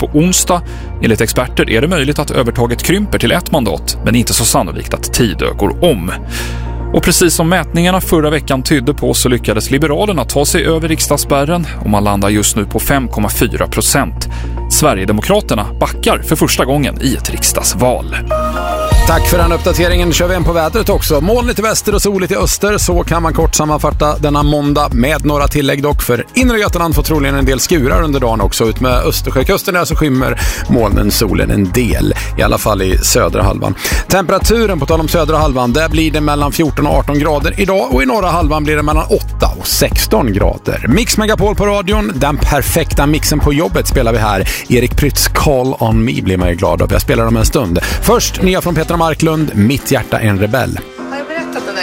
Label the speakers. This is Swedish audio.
Speaker 1: på onsdag. Enligt experter är det möjligt att övertaget krymper till 1 mandat, men inte så sannolikt att Tidö går om. Och precis som mätningarna förra veckan tydde på så lyckades Liberalerna ta sig över riksdagsspärren och man landar just nu på 5,4%. Sverigedemokraterna backar för första gången i ett riksdagsval.
Speaker 2: Tack för den uppdateringen. Kör vi en på vädret också. Molnigt i väster och soligt i öster, så kan man kort sammanfatta denna måndag med några tillägg dock. För inre Götaland får troligen en del skurar under dagen också. Ut med Östersjökusten där så skymmer molnen solen en del. I alla fall i södra halvan. Temperaturen på tal om södra halvan, där blir det mellan 14 och 18 grader idag. Och i norra halvan blir det mellan 8 och 16 grader. Mix Megapol på radion. Den perfekta mixen på jobbet spelar vi här. Erik Prytz Call on Me blir man ju glad av. Jag spelar om en stund. Först nya från Petra Marklund, Mitt hjärta en rebell.